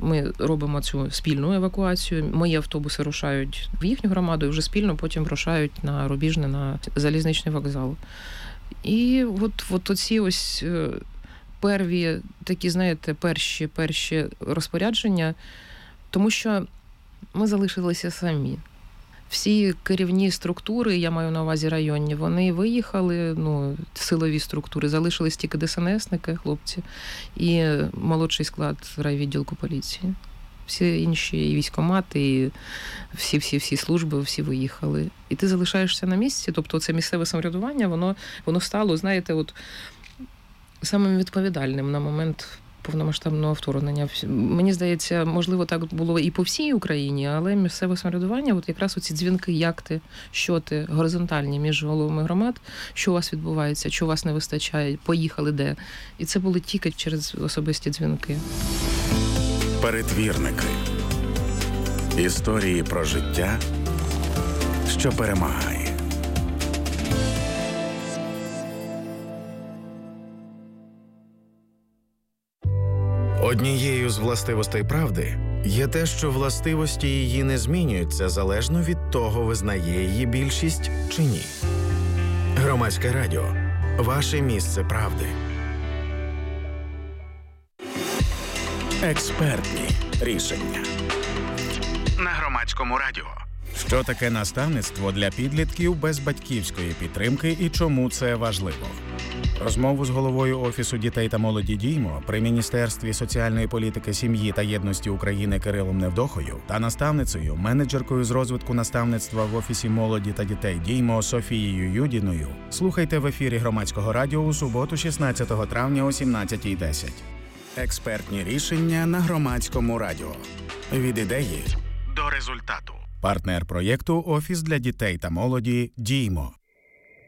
ми робимо цю спільну евакуацію. Мої автобуси рушають в їхню громаду і вже спільно потім рушають на Рубіжне, на залізничний вокзал. І от оці ось перві такі, знаєте, перші розпорядження, тому що ми залишилися самі. Всі керівні структури, я маю на увазі районні, вони виїхали, силові структури, залишились тільки ДСНСники, хлопці, і молодший склад райвідділку поліції. Всі інші і військкомати, і всі служби, всі виїхали. І ти залишаєшся на місці, тобто це місцеве самоврядування, воно стало, знаєте, самим відповідальним на момент повномасштабного вторгнення. Мені здається, можливо, так було і по всій Україні, але місцеве самоврядування, якраз оці дзвінки, як ти, що ти, горизонтальні між головами громад, що у вас відбувається, що у вас не вистачає, поїхали де. І це були тільки через особисті дзвінки. Перетвірники. Історії про життя, що перемагає. Однією з властивостей правди є те, що властивості її не змінюються залежно від того, визнає її більшість чи ні. Громадське радіо. Ваше місце правди. Експертні рішення. На Громадському радіо. Що таке наставництво для підлітків без батьківської підтримки і чому це важливо? Розмову з головою Офісу дітей та молоді «Діймо» при Міністерстві соціальної політики, сім'ї та єдності України Кирилом Невдохою та наставницею, менеджеркою з розвитку наставництва в Офісі молоді та дітей «Діймо» Софією Юдіною слухайте в ефірі Громадського радіо у суботу 16 травня о 17:10. Експертні рішення на Громадському радіо. Від ідеї до результату. Партнер проєкту «Офіс для дітей та молоді» «Діймо».